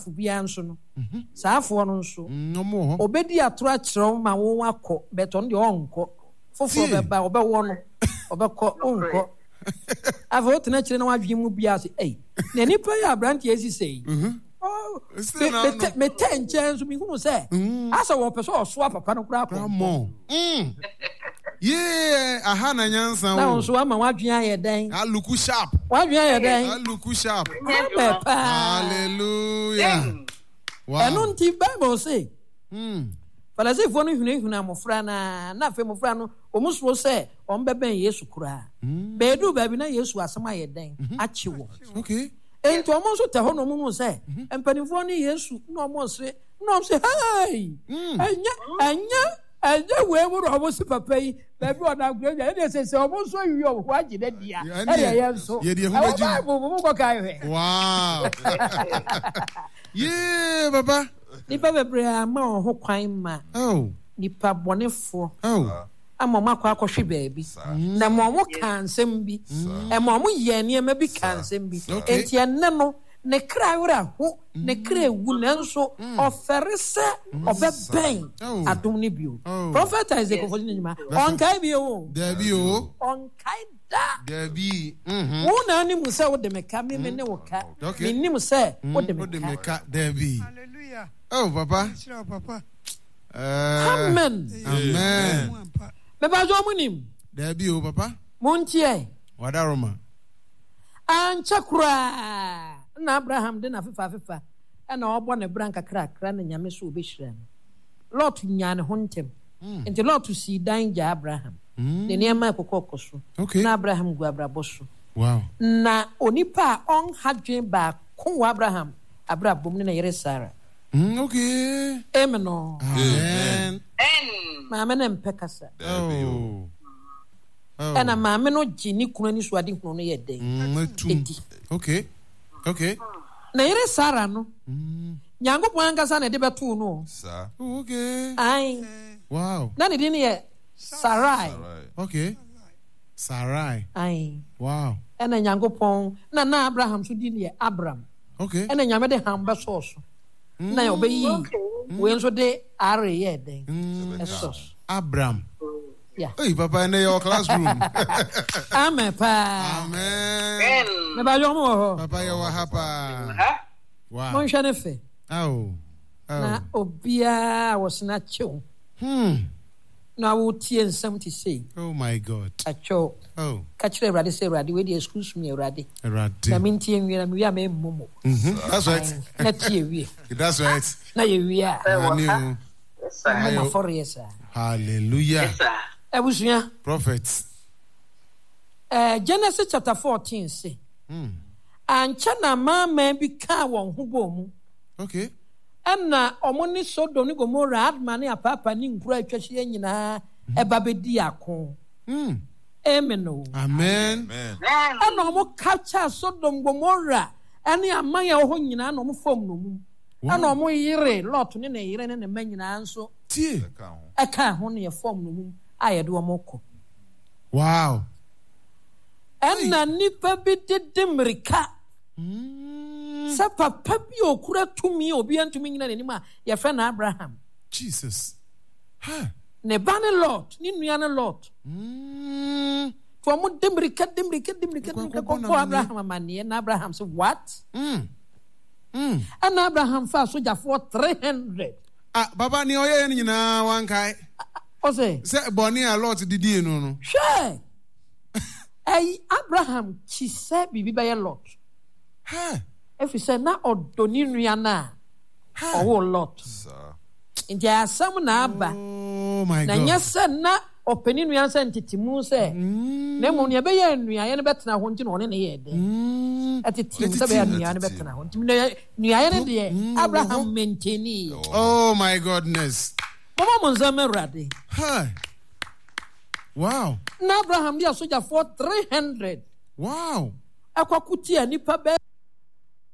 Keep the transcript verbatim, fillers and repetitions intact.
asafo bia nso no saafo no nso no mo obedi atora kyerɛw ma wo akɔ beton de onko foforo beba obewo no obekɔ onko ava otena kyerɛ na wadwe mu bia se ei na nipa ya abranti esi sei oh me ten chance mi hu se asa wo person oso papa no kura akɔ mo mm yeah aha na nyansa wo na onso ama wadwe aye den aluku sharp wadwe aye den aluku sharp hallelujah wow eno nti Bible say mm Falasifo no hunu hunu amofra na na fe mofra no omusuro se ombeben Yesu kura beedu baabi na Yesu asema ye den achiwo okay enti omo so te ho no mu se empanifo no Yesu na omo se na omo se hey anya anya anya we mu omo se papa yi baabi ona gure ya dey say say omo so yi o ho agide dia e dey ye so ye dey ho maji mo ko kai he wow yeah baba nipa bebre ama ho kwan ma oh nipa bonefo oh ama ma kwa akɔhwe baabi na mo mo kansem bi e mo mo ye ne ma bi kansem bi enti enne no ne kra wura ho ne kra ewu nanso ofere se obeben adom ne bio prophet Isaac ofo ni nyima on kai bi o there bi o on kai da there bi mhm wo na ni mu se wo de meka me me ne wo ka ni ni mu se wo de meka there bi hallelujah oh papa papa amen amen me ba jo munim there bi o papa montie wadaroma anchakura na Abraham de na fifa fifa e na obo ne bran kakra kakra na nyame so obehira no Lot nyane hontem enti Lot si dan ja Abraham de ne ma kokoko so na Abraham gu abrabo so wow na onipa on hadwen ba ko Abraham abrabom ne na yere Sarah mm okay amen no amen maame na mpekasa oh ana maame no gini kunu ni so ade kunu no ye den edi okay okay na yere Sarah no mm nyango pwanga na de beto no sa okay ai wow na ne din ye Sarai okay Sarai ai wow ena nyango pon na na Abraham so din ye Abram okay ena nyame de hamba soso na obeyi we nso de are ye den esos Abram yeah hey papa in your classroom amen pa amen me ba yo mo papa you wa hapa wow mon chane fe oh na obia was na chew hmm na wo tie nsam ti say oh my god acho oh ka kire Urade say Urade we dey excuse me Urade Urade na min tie nwira me wi am momo mhm that's right na tie wi that's right na ye wi a new mama for yes hallelujah ebusuya prophets eh Genesis chapter fourteen say hmm ancha na mama bi ka won ho bom okay na omo ni Sodom ni Gomorrah adma ne apapa ni nkura atwahye nyina eba bedi akon hmm amen no amen na omo capture Sodom Gomorrah ani aman ya ho nyina na omo fom no mu na omo yire Lot ne na yire ne ne ma nyina nso tie eka ho ne fom no mu ayede omo kɔ wow na nipa bi de America sa papa bi okura tumi obi antumi nyina ne ma ye fe na Abraham Jesus ha ne ba ne Lot ni nua ne Lot mm to mo demrika demrika demrika ko Abraham amane na Abraham say what mm mm and Abraham fa soja for three hundred ah baba ni oye ni nyina wan kai o say say boni a Lot didi no no hwe ai Abraham chi say bibi ba ye Lot ha if you say na odoni nua na o Lot nti asam na aba oh my god na nyese na openi nua se ntitimu se na mu ne be ye nua ye ne betena ho nti no ne ne ye de atiti se be ya nua ne betena ho nti nua ye ne de Abraham maintaini oh my godness mama monzame Urade hi wow na Abraham dia soja for three hundred wow akwakuti anipa be